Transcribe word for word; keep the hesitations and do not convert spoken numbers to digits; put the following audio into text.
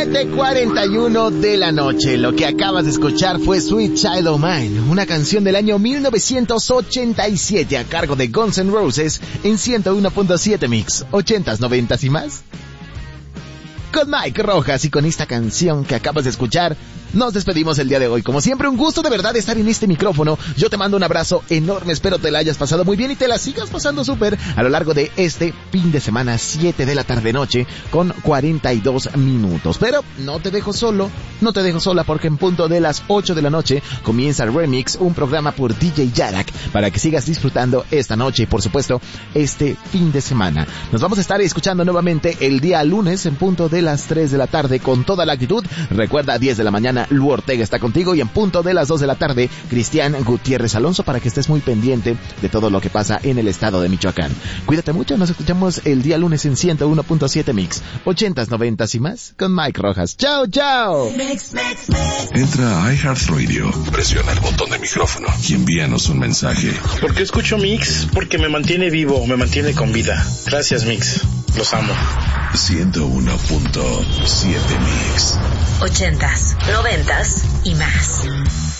siete cuarenta y uno de la noche. Lo que acabas de escuchar fue Sweet Child O' Mine, una canción del año mil novecientos ochenta y siete a cargo de Guns N' Roses en ciento uno punto siete Mix. Ochentas, noventas y más. Con Mike Rojas y con esta canción que acabas de escuchar, nos despedimos el día de hoy. Como siempre, un gusto de verdad estar en este micrófono. Yo te mando un abrazo enorme, espero te la hayas pasado muy bien y te la sigas pasando súper a lo largo de este fin de semana, siete de la tarde-noche, con cuarenta y dos minutos. Pero no te dejo solo, no te dejo sola, porque en punto de las ocho de la noche comienza Remix, un programa por D J Yarak, para que sigas disfrutando esta noche y, por supuesto, este fin de semana. Nos vamos a estar escuchando nuevamente el día lunes en punto de las tres de la tarde con toda la actitud. Recuerda, diez de la mañana, Lu Ortega está contigo y en punto de las dos de la tarde, Cristian Gutiérrez Alonso, para que estés muy pendiente de todo lo que pasa en el estado de Michoacán. Cuídate mucho, nos escuchamos el día lunes en ciento uno punto siete Mix. Ochentas, noventas y más con Mike Rojas. ¡Chao, chao! Mix, mix, mix. Entra a iHeartRadio, presiona el botón de micrófono y envíanos un mensaje. ¿Por qué escucho Mix? Porque me mantiene vivo, me mantiene con vida. Gracias, Mix. Los amo. ciento uno punto siete Mix. Ochentas, noventas y más.